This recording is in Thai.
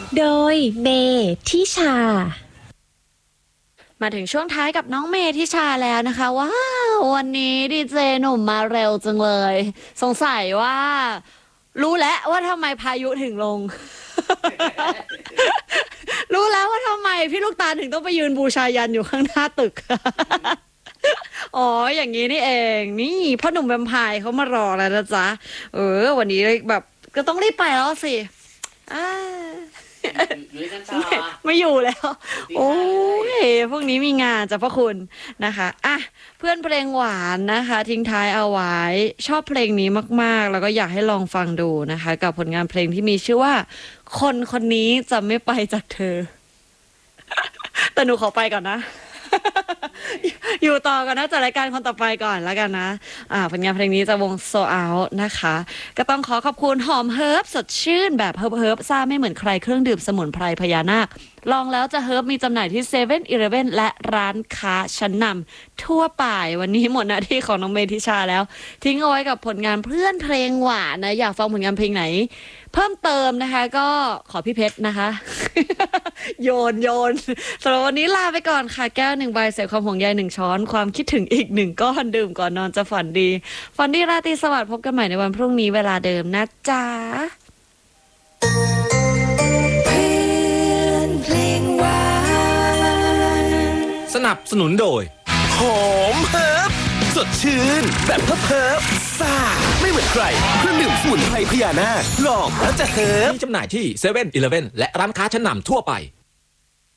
โดยเมทิชามาถึงช่วงท้ายกับน้องเมทิชาแล้วนะคะว้าววันนี้ดีเจหนุ่มมาเร็วจังเลย สงสัยว่ารู้แล้วว่าทำไมพายุถึงลง รู้แล้วว่าทำไมพี่ลูกตาลถึงต้องไปยืนบูชายันอยู่ข้างหน้าตึก อ๋ออย่างนี้นี่เองนี่พ่อหนุ่มแวมไพร์เขามารอแล้วนะจ๊ะวันนี้แบบก็ต้องรีบไปแล้วสิไม่อยู่แล้ว โอ้ยพวกนี้มีงานจ้ะพ่อคุณนะคะอ่ะเพื่อนเพลงหวานนะคะทิ้งท้ายเอาไว้ชอบเพลงนี้มากๆแล้วก็อยากให้ลองฟังดูนะคะกับผลงานเพลงที่มีชื่อว่าคนคนนี้จะไม่ไปจากเธอ แต่หนูขอไปก่อนนะ อยู่ต่อกันนะจัดรายการคนต่อไปก่อนแล้วกันนะผลงานเพลงนี้จะวงโซเอาท์นะคะก็ต้องขอบคุณหอมเฮิร์บสดชื่นแบบเฮิร์บซ่าไม่เหมือนใครเครื่องดื่มสมุนไพรพญานาคลองแล้วจะเฮิร์บมีจำหน่ายที่7-Eleven และร้านค้าชั้นนำทั่วไปวันนี้หมดหน้าที่ของน้องเมทิชาแล้วทิ้งเอาไว้กับผลงานเพื่อนเพลงหวานนะอยากฟังผลงานเพลงไหนเพิ่มเติมนะคะก็ขอพี่เพชรนะคะ โยนสำหรับวันนี้ลาไปก่อนค่ะแก้ว1 ใบใส่ความห่วงใย1 ช้อนความคิดถึงอีก1 ก้อนดื่มก่อนนอนจะฝันดีราตรีสวัสดิ์พบกันใหม่ในวันพรุ่งนี้เวลาเดิมนะจ๊ะเพื่อนเพลงหวานสนับสนุนโดยหอมเฮิร์บสดชื่นแบบเฮิร์บซ่าไม่เหมือนใครเครื่องดื่มสมุนไพรพญานาคลองแล้วจะเฮิร์บมีจำหน่ายที่7-Eleven และร้านค้าชั้นนำทั่วไป